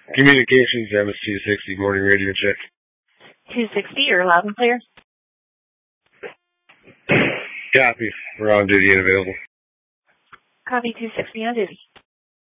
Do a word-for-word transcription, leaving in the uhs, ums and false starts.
Communications, M S two sixty, morning radio check. two sixty, you're loud and clear. Copy. We're on duty and available. Copy two sixty on duty.